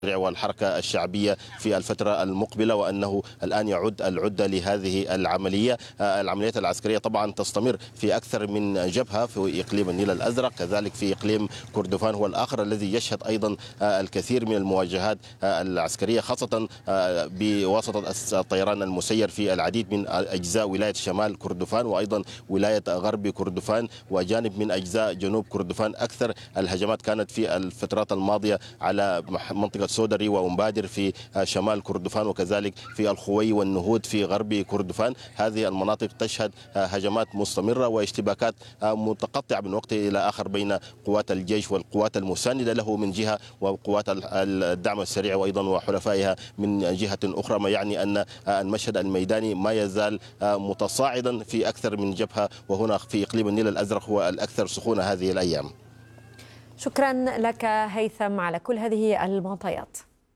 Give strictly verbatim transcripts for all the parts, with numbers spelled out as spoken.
والحركة الشعبية في الفترة المقبلة، وأنه الآن يعد العدة لهذه العملية. العمليات العسكرية طبعا تستمر في أكثر من جبهة في إقليم النيل الأزرق، كذلك في إقليم كردفان هو الآخر الذي يشهد أيضا الكثير من المواجهات العسكرية، خاصة بواسطة الطيران المسير في العديد من أجزاء ولاية شمال كردفان وأيضا ولاية غرب كردفان وجانب من أجزاء جنوب كردفان. أكثر الهجمات كانت في الفترات الماضية على منطقة سودري وأمبادر في شمال كردفان، وكذلك في الخوي والنهود في غرب كردفان. هذه المناطق تشهد هجمات مستمرة واشتباكات متقطعة من وقت إلى آخر بين قوات الجيش والقوات المساندة له من جهة وقوات الدعم السريع وأيضا وحلفائها من جهة أخرى، ما يعني أن المشهد الميداني ما يزال متصاعدا في أكثر من جبهة، وهنا في إقليم النيل الأزرق هو الأكثر سخونة هذه الأيام. شكرا لك هيثم على كل هذه المعطيات.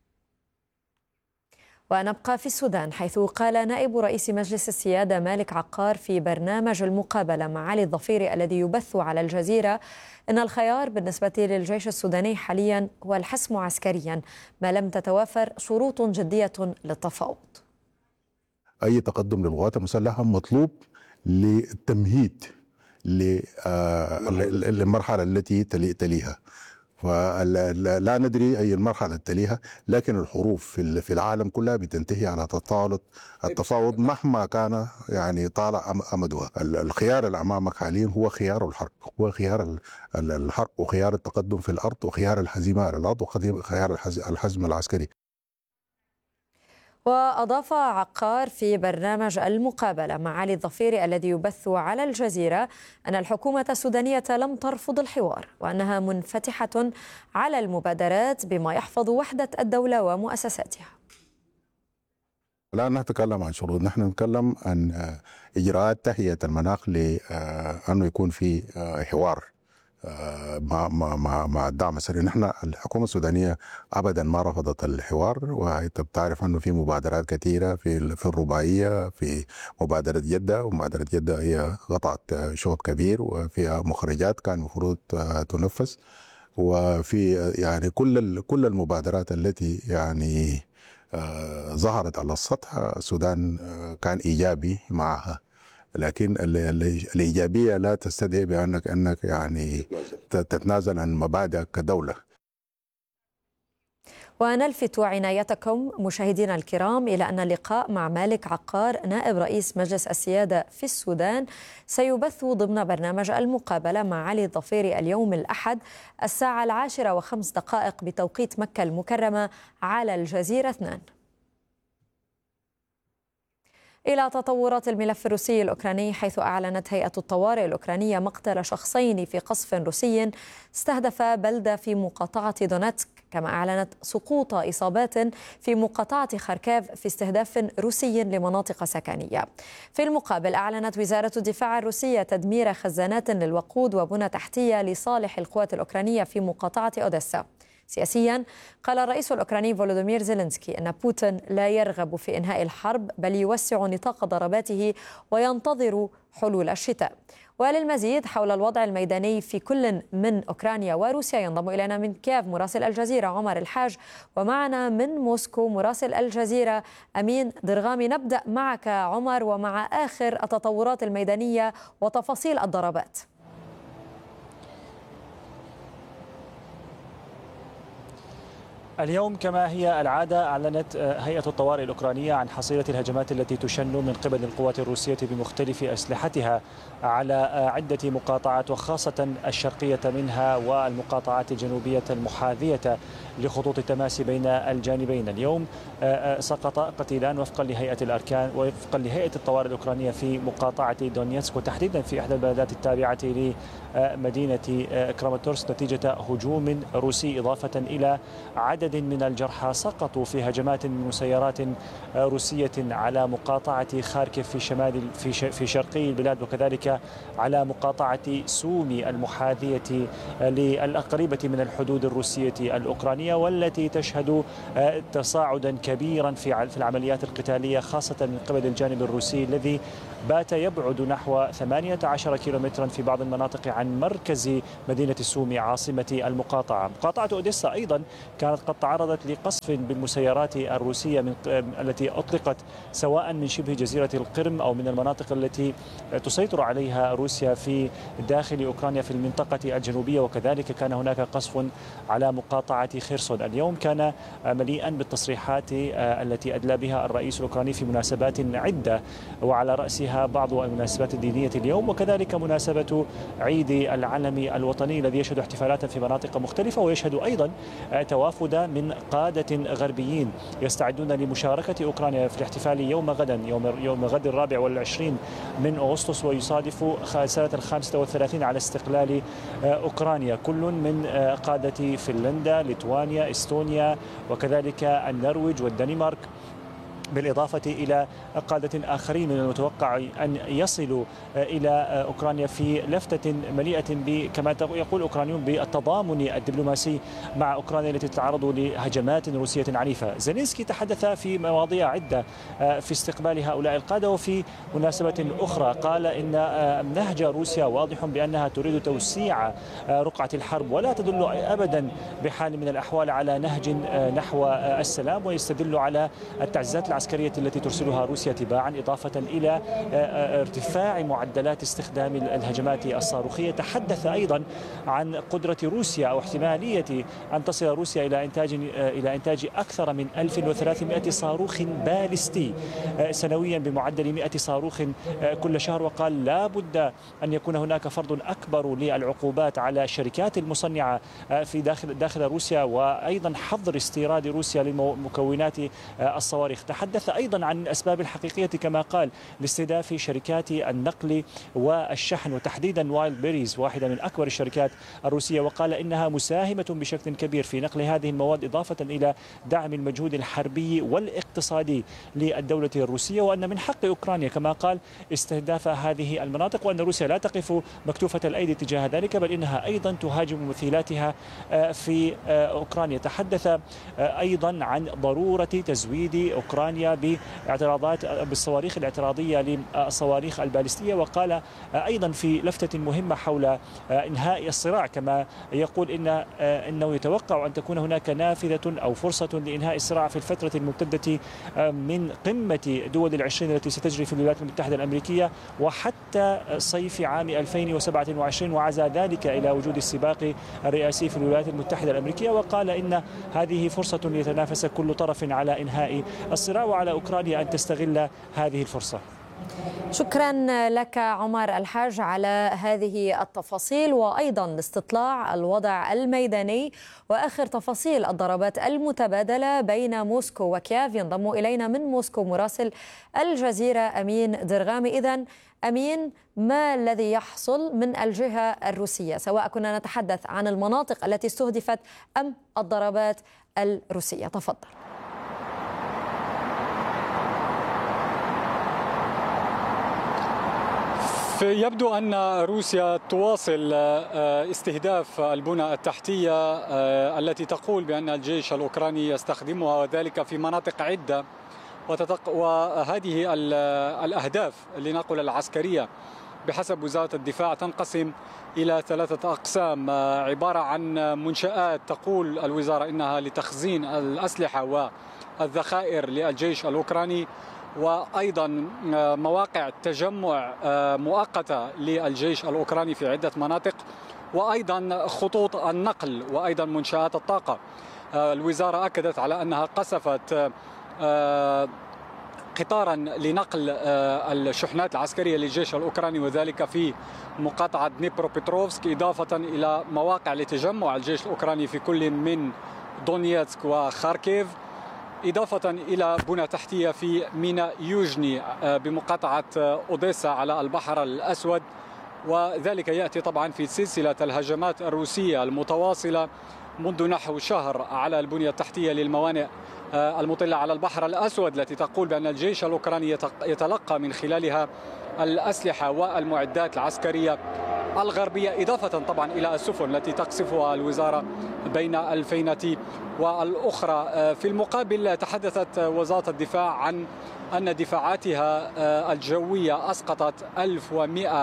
ونبقى في السودان، حيث قال نائب رئيس مجلس السيادة مالك عقار في برنامج المقابلة مع علي الظفيري الذي يبث على الجزيرة إن الخيار بالنسبة للجيش السوداني حاليا هو الحسم عسكريا ما لم تتوافر شروط جدية للتفاوض. أي تقدم للقوات المسلحة مطلوب للتمهيد للمرحلة التي تليها، فلا ندري أي المرحلة تليها، لكن الحروب في العالم كلها بتنتهي على تطاولة التفاوض مهما كان يعني طال أمدها. الخيار اللي أمامك حاليا هو خيار الحرب، هو خيار الحرب وخيار التقدم في الأرض وخيار الهزيمة على الأرض وخيار الحزم العسكري. وأضاف عقار في برنامج المقابلة مع علي الظفيري الذي يبث على الجزيرة أن الحكومة السودانية لم ترفض الحوار وأنها منفتحة على المبادرات بما يحفظ وحدة الدولة ومؤسساتها. لا نتكلم عن شروط، نحن نتكلم عن إجراءات تهيئة المناخ لأنه يكون في حوار مع مع مع الدعم السري. نحن الحكومه السودانيه ابدا ما رفضت الحوار، وانت بتعرف انه في مبادرات كثيره في في الرباعيه، في مبادره جده، ومبادره جده هي قطعت شوط كبير وفيها مخرجات كان المفروض تنفذ، وفي يعني كل كل المبادرات التي يعني ظهرت على السطح السودان كان ايجابي معها، لكن الإيجابية لا تستدعي بأنك أنك يعني تتنازل عن مبادئك كدولة. ونلفت عنايتكم مشاهدينا الكرام إلى أن اللقاء مع مالك عقار نائب رئيس مجلس السيادة في السودان سيبث ضمن برنامج المقابلة مع علي الظفيري اليوم الأحد الساعة العاشرة وخمس دقائق بتوقيت مكة المكرمة على الجزيرة اثنان. إلى تطورات الملف الروسي الأوكراني، حيث أعلنت هيئة الطوارئ الأوكرانية مقتل شخصين في قصف روسي استهدف بلدة في مقاطعة دونتسك، كما أعلنت سقوط إصابات في مقاطعة خاركيف في استهداف روسي لمناطق سكنية. في المقابل أعلنت وزارة الدفاع الروسية تدمير خزانات للوقود وبنى تحتية لصالح القوات الأوكرانية في مقاطعة أوديسا. سياسيا، قال الرئيس الأوكراني فولودومير زيلينسكي أن بوتين لا يرغب في إنهاء الحرب بل يوسع نطاق ضرباته وينتظر حلول الشتاء. وللمزيد حول الوضع الميداني في كل من أوكرانيا وروسيا ينضم إلينا من كييف مراسل الجزيرة عمر الحاج، ومعنا من موسكو مراسل الجزيرة أمين درغامي. نبدأ معك عمر ومع آخر التطورات الميدانية وتفاصيل الضربات. اليوم كما هي العادة أعلنت هيئة الطوارئ الأوكرانية عن حصيلة الهجمات التي تشن من قبل القوات الروسية بمختلف أسلحتها على عدة مقاطعات، وخاصة الشرقية منها والمقاطعات الجنوبية المحاذية لخطوط التماس بين الجانبين. اليوم سقط قتيلان وفقا لهيئة الأركان وفقا لهيئة الطوارئ الأوكرانية في مقاطعة دونيتسك، وتحديدا في إحدى البلدات التابعة لمدينة كراماتورسك نتيجة هجوم روسي، إضافة إلى عدد من الجرحى سقطوا في هجمات من مسيرات روسية على مقاطعة خاركيف في شمال في في شرقي البلاد، وكذلك على مقاطعة سومي المحاذية للقريبة من الحدود الروسية الأوكرانية، والتي تشهد تصاعدا كبيرا في في العمليات القتالية، خاصة من قبل الجانب الروسي الذي بات يبعد نحو ثمانية عشر كيلومترا في بعض المناطق عن مركز مدينة سومي عاصمة المقاطعة. مقاطعة أوديسا أيضا كانت قد تعرضت لقصف بالمسيرات الروسية من التي أطلقت سواء من شبه جزيرة القرم أو من المناطق التي تسيطر عليها روسيا في داخل أوكرانيا في المنطقة الجنوبية، وكذلك كان هناك قصف على مقاطعة خيرسون. اليوم كان مليئا بالتصريحات التي أدلى بها الرئيس الأوكراني في مناسبات عدة، وعلى رأسها بعض المناسبات الدينية اليوم، وكذلك مناسبة عيد العلم الوطني الذي يشهد احتفالات في مناطق مختلفة، ويشهد أيضا توافد من قادة غربيين يستعدون لمشاركة أوكرانيا في الاحتفال يوم غدا يوم يوم غد الرابع والعشرين من أغسطس، ويصادف سنة الخامسة والثلاثين على استقلال أوكرانيا. كل من قادة فنلندا، ليتوانيا، إستونيا، وكذلك النرويج والدنمارك، بالإضافة إلى قادة آخرين من المتوقع أن يصلوا إلى أوكرانيا في لفتة مليئة كما يقول أوكرانيون بالتضامن الدبلوماسي مع أوكرانيا التي تتعرض لهجمات روسية عنيفة. زيلينسكي تحدث في مواضيع عدة في استقبال هؤلاء القادة، وفي مناسبة أخرى قال إن نهج روسيا واضح بأنها تريد توسيع رقعة الحرب، ولا تدل أبدا بحال من الأحوال على نهج نحو السلام، ويستدل على التعزيزات العسكرية التي ترسلها روسيا تباعا، إضافة إلى ارتفاع معدلات استخدام الهجمات الصاروخية. تحدث أيضا عن قدرة روسيا أو احتمالية أن تصل روسيا إلى إنتاج إلى إنتاج أكثر من ألف وثلاثمائة صاروخ باليستي سنويا بمعدل مائة صاروخ كل شهر، وقال لا بد أن يكون هناك فرض أكبر للعقوبات على الشركات المصنعة في داخل داخل روسيا، وأيضا حظر استيراد روسيا لمكونات الصواريخ. تحدث أيضا عن الأسباب الحقيقية كما قال لاستهداف شركات النقل والشحن، وتحديدا وايلد بيريز واحدة من أكبر الشركات الروسية، وقال إنها مساهمة بشكل كبير في نقل هذه المواد، إضافة إلى دعم المجهود الحربي والاقتصادي للدولة الروسية، وأن من حق أوكرانيا كما قال استهداف هذه المناطق، وأن روسيا لا تقف مكتوفة الأيدي تجاه ذلك، بل إنها أيضا تهاجم مثيلاتها في أوكرانيا. تحدث أيضا عن ضرورة تزويد أوكرانيا باعتراضات بالصواريخ الاعتراضية للصواريخ البالستية، وقال أيضا في لفتة مهمة حول إنهاء الصراع كما يقول إن إنه يتوقع أن تكون هناك نافذة أو فرصة لإنهاء الصراع في الفترة الممتدة من قمة دول العشرين التي ستجري في الولايات المتحدة الأمريكية وحتى صيف عام ألفين وسبعة وعشرين، وعزى ذلك إلى وجود السباق الرئاسي في الولايات المتحدة الأمريكية، وقال إن هذه فرصة ليتنافس كل طرف على إنهاء الصراع، وعلى أوكرانيا أن تستغل هذه الفرصة. شكرا لك عمر الحاج على هذه التفاصيل، وأيضا لاستطلاع الوضع الميداني وآخر تفاصيل الضربات المتبادلة بين موسكو وكييف. ينضم إلينا من موسكو مراسل الجزيرة أمين درغامي. إذن أمين، ما الذي يحصل من الجهة الروسية، سواء كنا نتحدث عن المناطق التي استهدفت أم الضربات الروسية؟ تفضل. يبدو أن روسيا تواصل استهداف البنى التحتية التي تقول بأن الجيش الأوكراني يستخدمها، وذلك في مناطق عدة، وهذه الأهداف لنقل العسكرية بحسب وزارة الدفاع تنقسم إلى ثلاثة أقسام، عبارة عن منشآت تقول الوزارة إنها لتخزين الأسلحة والذخائر للجيش الأوكراني، وأيضا مواقع تجمع مؤقتة للجيش الأوكراني في عدة مناطق، وأيضا خطوط النقل، وأيضا منشآت الطاقة. الوزارة أكدت على أنها قصفت قطارا لنقل الشحنات العسكرية للجيش الأوكراني، وذلك في مقاطعة دنيبروبيتروفسك، إضافة إلى مواقع لتجمع الجيش الأوكراني في كل من دونيتسك وخاركيف، إضافة إلى بنى تحتية في ميناء يوجني بمقاطعة أوديسا على البحر الأسود. وذلك يأتي طبعا في سلسلة الهجمات الروسية المتواصلة منذ نحو شهر على البنية التحتية للموانئ المطلة على البحر الأسود، التي تقول بأن الجيش الأوكراني يتلقى من خلالها الأسلحة والمعدات العسكرية الغربية، إضافة طبعا إلى السفن التي تقصفها الوزارة بين الفينة والأخرى. في المقابل تحدثت وزارة الدفاع عن أن دفاعاتها الجوية أسقطت ألف ومئة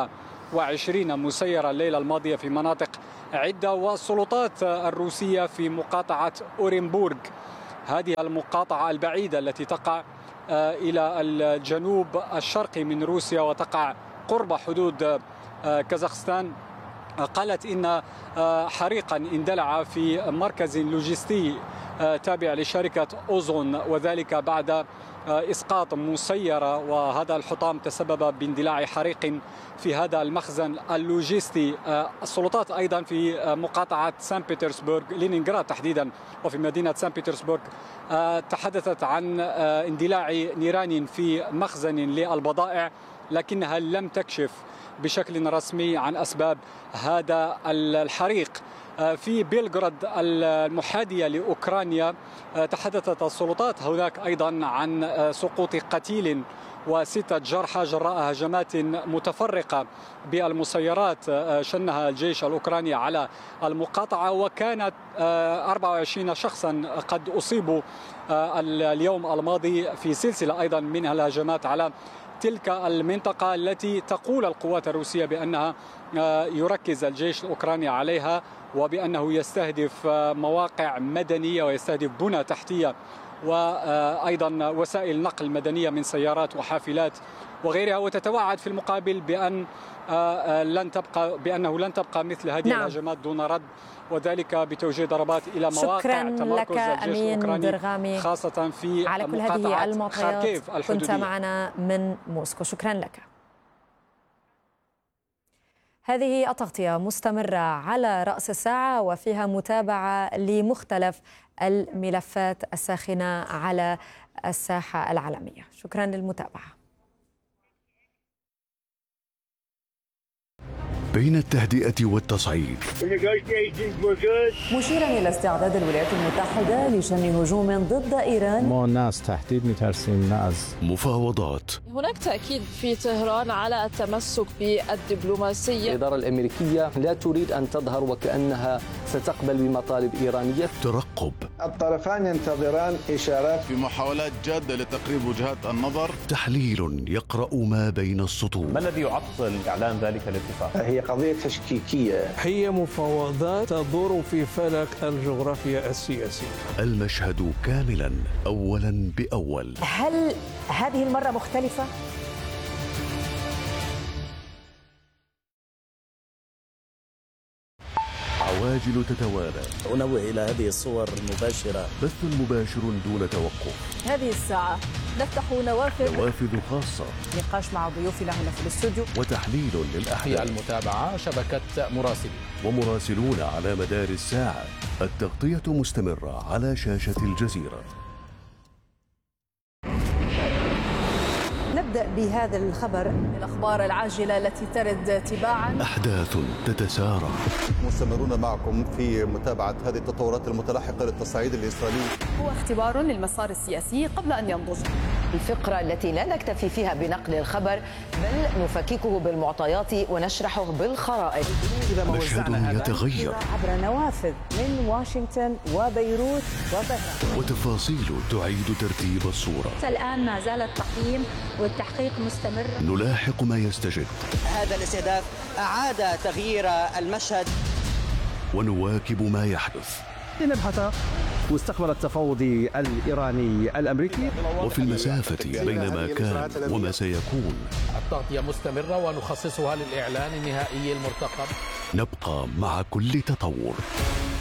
وعشرين مسيرة الليلة الماضية في مناطق عدة. والسلطات الروسية في مقاطعة أورنبورغ، هذه المقاطعة البعيدة التي تقع إلى الجنوب الشرقي من روسيا وتقع قرب حدود كازاخستان، قالت إن حريقا اندلع في مركز لوجستي تابع لشركة أوزون، وذلك بعد إسقاط مسيرة، وهذا الحطام تسبب باندلاع حريق في هذا المخزن اللوجستي. السلطات أيضا في مقاطعة سان بطرسبرغ، لينينغراد تحديدا، وفي مدينة سان بطرسبرغ تحدثت عن اندلاع نيران في مخزن للبضائع، لكنها لم تكشف بشكل رسمي عن أسباب هذا الحريق. في بيلغراد المحادية لأوكرانيا تحدثت السلطات هناك أيضا عن سقوط قتيل وستة جرحى جراء هجمات متفرقة بالمسيرات شنها الجيش الأوكراني على المقاطعة، وكانت أربعة وعشرين شخصا قد أصيبوا اليوم الماضي في سلسلة أيضا من الهجمات على تلك المنطقة التي تقول القوات الروسية بأنها يركز الجيش الأوكراني عليها، وبأنه يستهدف مواقع مدنية ويستهدف بنى تحتية وأيضا وسائل نقل مدنية من سيارات وحافلات وغيرها، وتتوعد في المقابل بأن لن تبقى بأنه لن تبقى مثل هذه نعم. الهجمات دون رد، وذلك بتوجيه ضربات إلى مواقع تمركز الجيش الأوكراني خاصة في على كل هذه خاركيف الحدودية. كنت معنا من موسكو، شكرا لك. هذه التغطية مستمرة على رأس الساعة وفيها متابعة لمختلف الملفات الساخنة على الساحة العالمية. شكرا للمتابعة. بين التهدئة والتصعيد، مشيرا إلى استعداد الولايات المتحدة لشن هجوم ضد إيران. ما الناس تهديد مترسم ناس مفاوضات. هناك تأكيد في طهران على التمسك بالدبلوماسية. الإدارة الأمريكية لا تريد أن تظهر وكأنها ستقبل بمطالب إيرانية. ترقب. الطرفان ينتظران إشارات في محاولات جادة لتقريب وجهات النظر. تحليل يقرأ ما بين السطور. ما الذي يعطل إعلان ذلك الاتفاق؟ هي قضية تشكيكية. هي مفاوضات تدور في فلك الجغرافيا السياسية. المشهد كاملا أولا بأول. هل هذه المرة مختلفة؟ عواجل تتوالى. أنوه إلى هذه الصور المباشرة. بث مباشر دون توقف. هذه الساعة نفتح نوافذ نوافذ خاصة. نقاش مع ضيوفنا هنا في الاستوديو. وتحليل للأحداث. في المتابعة شبكة مراسلين ومراسلون على مدار الساعة. التغطية مستمرة على شاشة الجزيرة. نبدأ بهذا الخبر. الأخبار العاجلة التي ترد تباعا. أحداث تتسارع. مستمرون معكم في متابعة هذه التطورات المتلاحقة للتصعيد الإسرائيلي. هو اختبار للمسار السياسي قبل أن ينضج. الفقرة التي لا نكتفي فيها بنقل الخبر بل نفككه بالمعطيات ونشرحه بالخرائط. مشهد يتغير عبر نوافذ من واشنطن وبيروت وطهران، وتفاصيل تعيد ترتيب الصورة. الآن ما زال التقييم والتحقيق مستمر. نلاحق ما يستجد. هذا الاستهداف أعاد تغيير المشهد. ونواكب ما يحدث. لنبحث مستقبل التفاوض الإيراني الأمريكي. وفي المسافة بين ما كان وما سيكون. التغطية مستمرة ونخصصها للإعلان النهائي المرتقب. نبقى مع كل تطور.